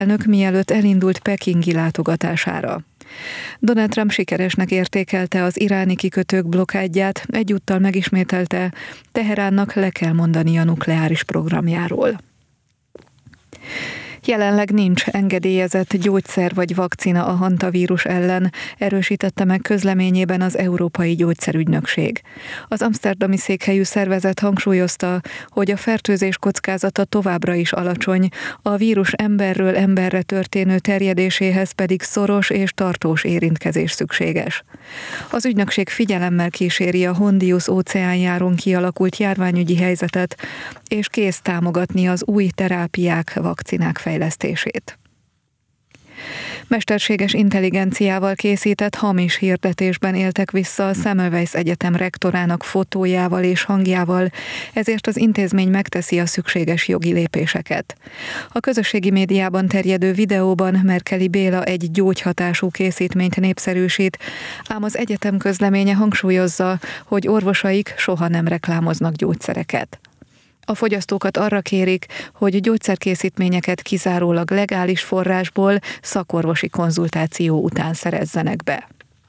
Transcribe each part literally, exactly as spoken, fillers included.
elnök mielőtt elindult pekingi látogatására. Donald Trump sikeresnek értékelte az iráni kikötők blokkádját, egyúttal megismételte, Teheránnak le kell mondani a nukleáris programjáról. Jelenleg nincs engedélyezett gyógyszer vagy vakcina a hantavírus ellen, erősítette meg közleményében az Európai Gyógyszerügynökség. Az amszterdami székhelyű szervezet hangsúlyozta, hogy a fertőzés kockázata továbbra is alacsony, a vírus emberről emberre történő terjedéséhez pedig szoros és tartós érintkezés szükséges. Az ügynökség figyelemmel kíséri a Hondius óceánjáron kialakult járványügyi helyzetet, és kész támogatni az új terápiák, vakcinák fejlesztését. Mesterséges intelligenciával készített hamis hirdetésben éltek vissza a Semmelweis Egyetem rektorának fotójával és hangjával, ezért az intézmény megteszi a szükséges jogi lépéseket. A közösségi médiában terjedő videóban Merkeli Béla egy gyógyhatású készítményt népszerűsít, ám az egyetem közleménye hangsúlyozza, hogy orvosaik soha nem reklámoznak gyógyszereket. A fogyasztókat arra kérik, hogy gyógyszerkészítményeket kizárólag legális forrásból szakorvosi konzultáció után szerezzenek be.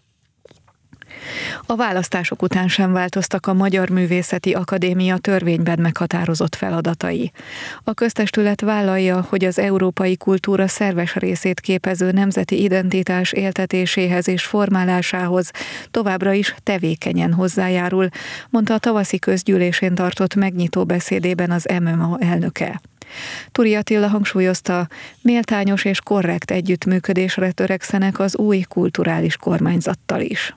A választások után sem változtak a Magyar Művészeti Akadémia törvényben meghatározott feladatai. A köztestület vállalja, hogy az európai kultúra szerves részét képező nemzeti identitás éltetéséhez és formálásához továbbra is tevékenyen hozzájárul, mondta a tavaszi közgyűlésén tartott megnyitó beszédében az em em á elnöke. Turi Attila hangsúlyozta, méltányos és korrekt együttműködésre törekszenek az új kulturális kormányzattal is.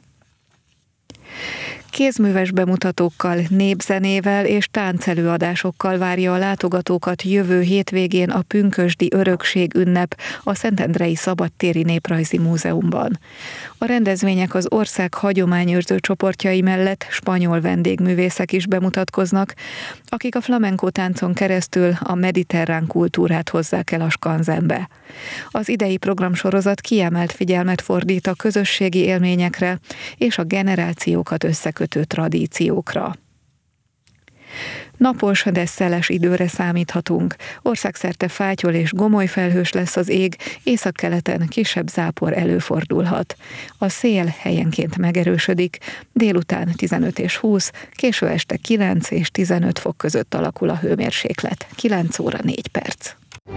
Kézműves bemutatókkal, népzenével és táncelőadásokkal várja a látogatókat jövő hétvégén a Pünkösdi Örökség ünnep a Szentendrei Szabadtéri Néprajzi Múzeumban. A rendezvények az ország hagyományőrző csoportjai mellett spanyol vendégművészek is bemutatkoznak, akik a flamenco táncon keresztül a mediterrán kultúrát hozzák el a skanzenbe. Az idei programsorozat kiemelt figyelmet fordít a közösségi élményekre és a generációkat összekötő tradíciókra. Napos, de szeles időre számíthatunk. Országszerte fátyol és gomolyfelhős lesz az ég, északkeleten kisebb zápor előfordulhat. A szél helyenként megerősödik, délután tizenöt és húsz, késő este kilenc és tizenöt fok között alakul a hőmérséklet. kilenc óra négy perc.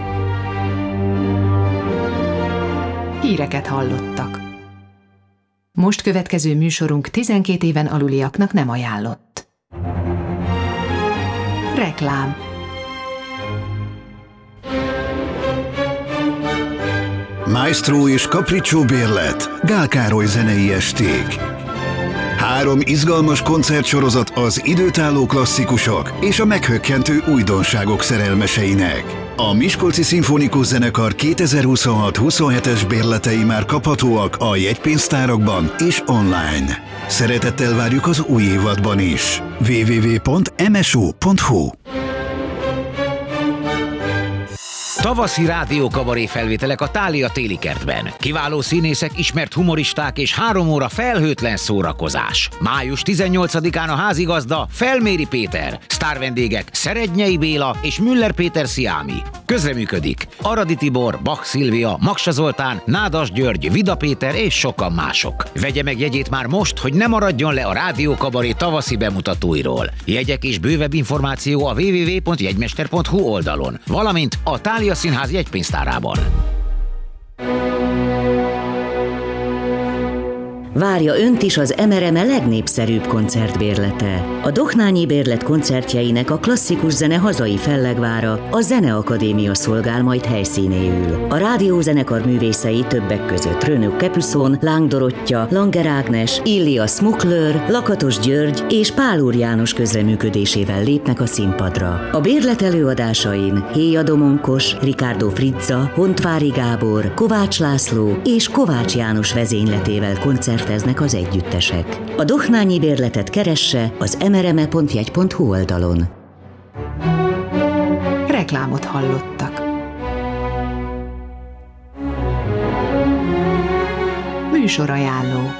Híreket hallottak. Most következő műsorunk tizenkét éven aluliaknak nem ajánlott. Reklám. Maestro és Capriccio bérlet, Gál Károly zenei esték. Három izgalmas koncertsorozat az időtálló klasszikusok és a meghökkentő újdonságok szerelmeseinek. A Miskolci Szimfonikus Zenekar kétezer-huszonhat huszonhetes bérletei már kaphatóak a jegypénztárakban és online. Szeretettel várjuk az új évadban is. double-u double-u double-u pont em es o pont hu Tavaszi rádiókabaré felvételek a Thália téli kertben. Kiváló színészek, ismert humoristák és három óra felhőtlen szórakozás. május tizennyolcadikán a házigazda Felméri Péter, sztárvendégek Szerednyei Béla és Müller Péter Sziámi. Közreműködik Aradi Tibor, Bach Szilvia, Maksa Zoltán, Nádas György, Vida Péter és sokan mások. Vegye meg jegyét már most, hogy ne maradjon le a rádiókabaré tavaszi bemutatóiról. Jegyek és bővebb információ a double-u double-u double-u pont jegymester pont hu oldalon, valamint a Thália Színház jegypénztárában. Várja önt is az em er em legnépszerűbb koncertbérlete. A Dohnányi Bérlet koncertjeinek a klasszikus zene hazai fellegvára, a Zeneakadémia szolgál majd helyszínéül. A rádiózenekar művészei többek között Renaud Capuçon, Láng Dorottya, Langer Ágnes, Illia Smukler, Lakatos György és Pál Úr János közreműködésével lépnek a színpadra. A bérlet előadásain Héja Domonkos, Ricardo Frizza, Hontvári Gábor, Kovács László és Kovács János vezényletével koncerteznek az együttesek. A Dohnányi Bérletet keresse az emereme pont jegy pont hu oldalon. Reklámot hallottak. Műsorajánló.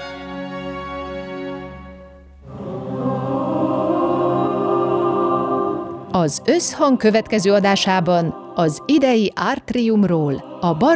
Az Összhang következő adásában az idei Ártriumról, a Bar